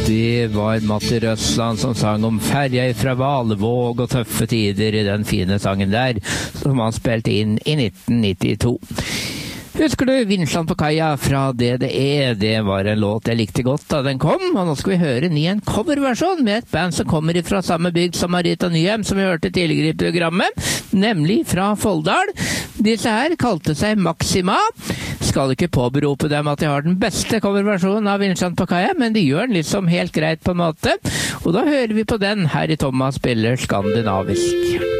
Det var Matti Røsland som sang om ferja fra Valevåg og tøffe tider i den fine sangen der, som han spilte inn i 1992. Husker du Vinsland på kaia fra DDE? Det var en låt jeg likte godt da den kom, og nå skal vi høre den i en coverversjon med et band som kommer fra samme bygd som Marita Nyheim, som vi hørte tidligere i programmet, nemlig fra Folldal. Disse her kalte seg Maxima. Skal ikke påberope dem at de har den beste coverversjonen av Vinsland på kaia, men de gjør den liksom helt greit på en måte. Og da hører vi på den her i Thomas spiller skandinavisk.